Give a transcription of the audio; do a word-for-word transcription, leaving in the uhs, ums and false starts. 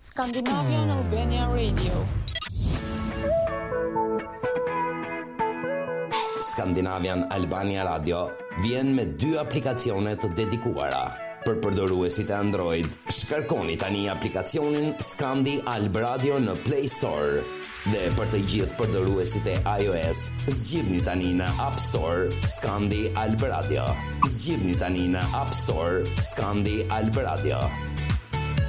Scandinavian Albania Radio. Scandinavian Albania Radio vjen me dy aplikacione të dedikuara. Për përdoruesit e Android, shkarkoni tani aplikacionin Scandi Alb Radio në Play Store. Dhe për të gjithë përdoruesit e iOS, zgjidhni tani në App Store Scandi Alb Radio. Zgjidhni tani në App Store Scandi Alb Radio.